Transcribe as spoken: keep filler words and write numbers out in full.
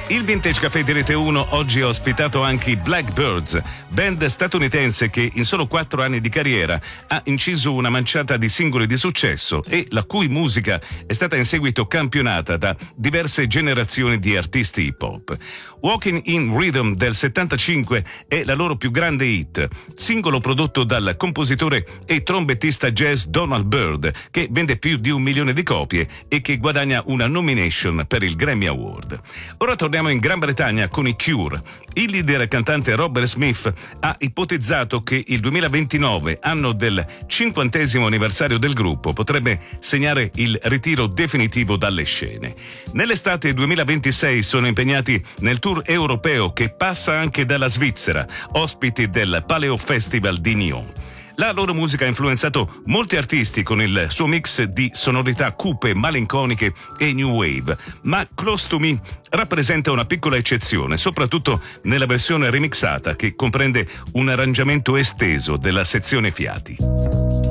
Il Vintage Café di Rete uno oggi ha ospitato anche i Blackbirds, band statunitense che in solo quattro anni di carriera ha inciso una manciata di singoli di successo e la cui musica è stata in seguito campionata da diverse generazioni di artisti hip hop. Walking in Rhythm del settantacinque è la loro più grande hit, singolo prodotto dal compositore e trombettista jazz Donald Byrd, che vende più di un milione di copie e che guadagna una nomination per il Grammy Award. Ora torniamo in Gran Bretagna con i Cure. Il leader e cantante Robert Smith ha ipotizzato che il duemilaventinove, anno del cinquantesimo anniversario del gruppo, potrebbe segnare il ritiro definitivo dalle scene. Nell'estate duemilaventisei sono impegnati nel tour europeo che passa anche dalla Svizzera, ospiti del Paleo Festival di Nyon. La loro musica ha influenzato molti artisti con il suo mix di sonorità cupe, malinconiche e new wave, ma Close to Me rappresenta una piccola eccezione, soprattutto nella versione remixata che comprende un arrangiamento esteso della sezione fiati.